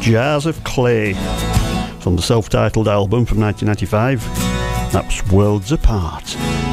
Jars of Clay from the self-titled album from 1995. That's Worlds Apart.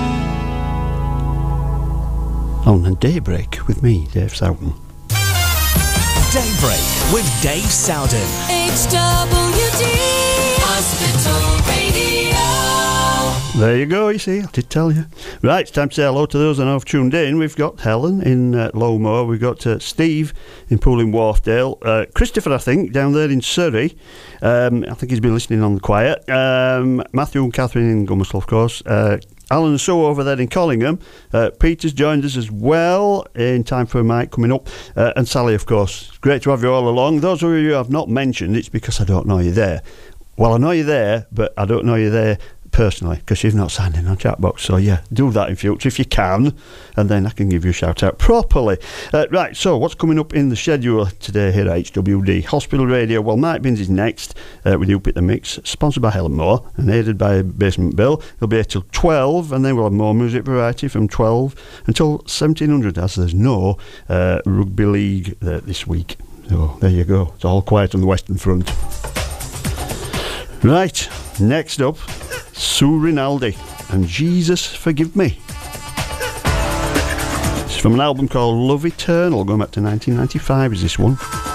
On Daybreak with me, Dave Southern. Daybreak with Dave Southern. HWD Hospital Radio. There you go, you see, I did tell you. Right, it's time to say hello to those that have tuned in. We've got Helen in Lowmore, we've got Steve in Pooling Wharfdale, Christopher, I think, down there in Surrey. I think he's been listening on the quiet. Matthew and Catherine in Gummersall, of course. Alan and Sue over there in Collingham. Peter's joined us as well in time for a mic coming up. And Sally, of course. It's great to have you all along. Those of you who I've not mentioned, it's because I don't know you're there. Well, I know you're there, but I don't know you're there personally because you've not signed in on Chatbox. So yeah, do that in future if you can, and then I can give you a shout out properly. Right, so what's coming up in the schedule today here at HWD Hospital Radio? Well, Mike Binns is next with You Pick the Mix, sponsored by Helen Moore and aided by Basement Bill. He'll be here till 12, and then we'll have more music variety from 12 until 1700, as there's no rugby league this week. So there you go, it's all quiet on the Western Front. Right, next up, Sue Rinaldi and Jesus Forgive Me. It's from an album called Love Eternal, going back to 1995 is this one.